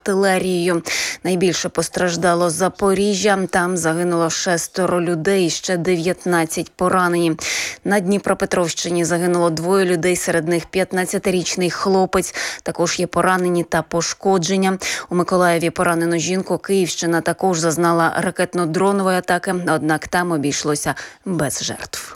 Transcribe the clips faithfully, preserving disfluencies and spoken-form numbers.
артилерією. Найбільше постраждало Запоріжжя. Там загинуло шестеро людей, ще дев'ятнадцять поранені. На Дніпропетровщині загинуло двоє людей, серед них п'ятнадцятирічний хлопець. Також є поранені та пошкодження. У Миколаєві поранено жінку. Київщина також зазнала ракетно-дронової атаки, однак там обійшлося без жертв.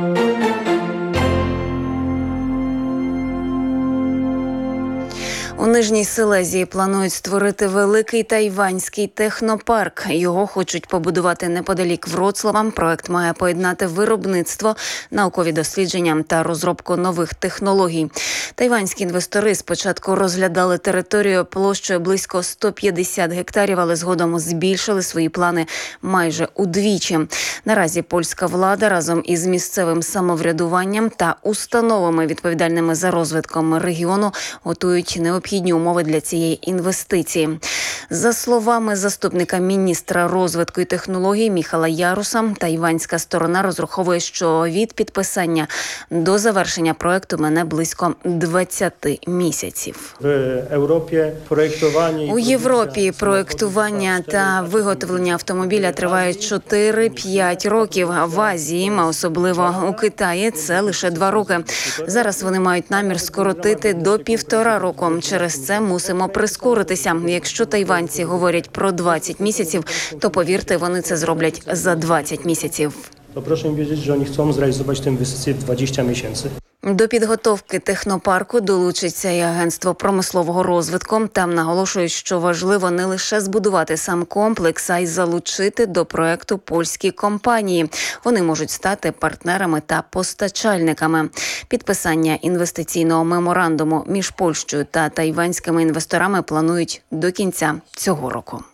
У Нижній Силезії планують створити великий тайванський технопарк. Його хочуть побудувати неподалік Вроцлава. Проект має поєднати виробництво, наукові дослідження та розробку нових технологій. Тайванські інвестори спочатку розглядали територію площею близько сто п'ятдесят гектарів, але згодом збільшили свої плани майже удвічі. Наразі польська влада разом із місцевим самоврядуванням та установами, відповідальними за розвитком регіону, готують необхідні Необхідні умови для цієї інвестиції. За словами заступника міністра розвитку і технологій Міхала Яруса, тайванська сторона розраховує, що від підписання до завершення проекту мине близько двадцять місяців. В Європі проєктування У Європі проєктування та виготовлення автомобіля триває чотири-п'ять років. В Азії, а особливо у Китаї, це лише два роки. Зараз вони мають намір скоротити до півтора року. Через це мусимо прискоритися. Якщо тайванці говорять про двадцять місяців, то, повірте, вони це зроблять за двадцять місяців. То прошу їм вірити, що вони хочуть зреалізувати цю інвестицію в двадцять місяців. До підготовки технопарку долучиться і Агентство промислового розвитку. Там наголошують, що важливо не лише збудувати сам комплекс, а й залучити до проекту польські компанії. Вони можуть стати партнерами та постачальниками. Підписання інвестиційного меморандуму між Польщею та тайванськими інвесторами планують до кінця цього року.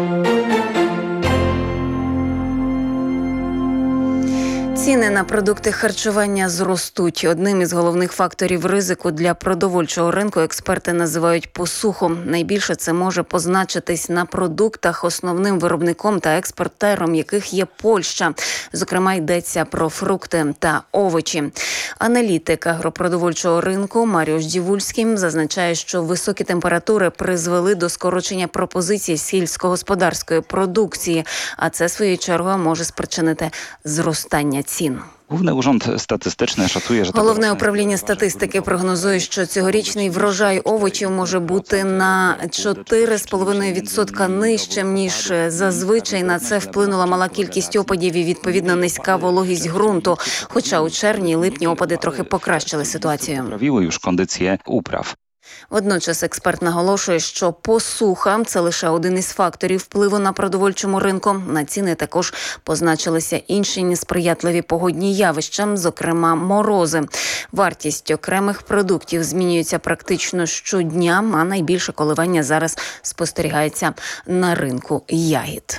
Ціни на продукти харчування зростуть. Одним із головних факторів ризику для продовольчого ринку експерти називають посуху. Найбільше це може позначитись на продуктах, основним виробником та експортером яких є Польща. Зокрема, йдеться про фрукти та овочі. Аналітик агропродовольчого ринку Маріуш Дівульський зазначає, що високі температури призвели до скорочення пропозицій сільськогосподарської продукції, а це, своєю чергою, може спричинити зростання цін. Головне Урząd Statystyczny szacuje, że Головне управління статистики прогнозує, що цьогорічний врожай овочів може бути на чотири з половиною відсотка нижчим, ніж зазвичай. На це вплинула мала кількість опадів і, відповідно, низька вологість ґрунту. Хоча у червні і липні опади трохи покращили ситуацію. Poprawiły już kondycję upraw. Водночас експерт наголошує, що посуха – це лише один із факторів впливу на продовольчому ринку. На ціни також позначилися інші несприятливі погодні явища, зокрема морози. Вартість окремих продуктів змінюється практично щодня, а найбільше коливання зараз спостерігається на ринку ягід.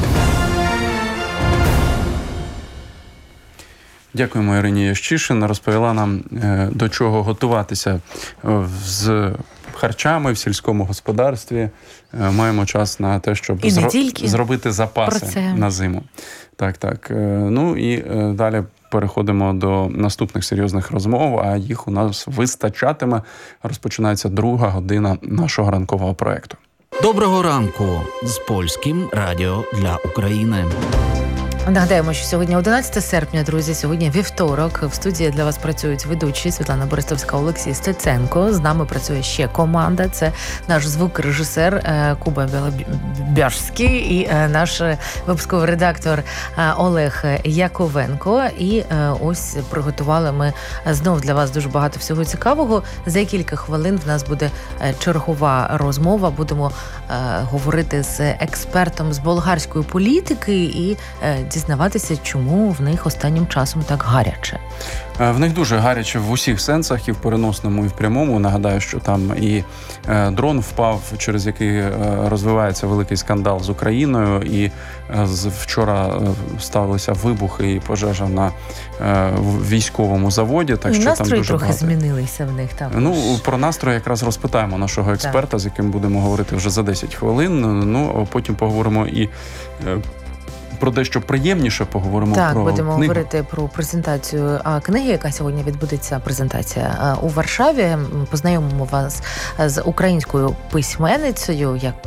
Дякуємо Ірині Ящишин. Розповіла нам, до чого готуватися з харчами в сільському господарстві. Маємо час на те, щоб зро- зробити запаси на зиму. Так, так. Ну і далі переходимо до наступних серйозних розмов, а їх у нас вистачатиме. Розпочинається друга година нашого ранкового проєкту. Доброго ранку з Польським радіо для України. Нагадаємо, що сьогодні одинадцяте серпня, друзі, сьогодні вівторок. В студії для вас працюють ведучі Світлана Борисовська, Олексій Стеценко. З нами працює ще команда. Це наш звукорежисер Куба Бяжський і наш випусковий редактор Олег Яковенко. І ось приготували ми знов для вас дуже багато всього цікавого. За кілька хвилин в нас буде чергова розмова. Будемо говорити з експертом з болгарської політики і дізнаватися, чому в них останнім часом так гаряче. В них дуже гаряче в усіх сенсах, і в переносному, і в прямому. Нагадаю, що там і дрон впав, через який розвивається великий скандал з Україною, і вчора ставилися вибухи і пожежа на військовому заводі. Так, і що настрої там дуже трохи багато. Змінилися в них там. Ну, про настрої якраз розпитаємо нашого експерта, так, з яким будемо говорити вже за десять хвилин. Ну, а потім поговоримо і про дещо приємніше поговоримо. Так, про будемо книгу. говорити про презентацію а, книги, яка сьогодні відбудеться, презентація а, у Варшаві. Познайомимо вас з українською письменницею, як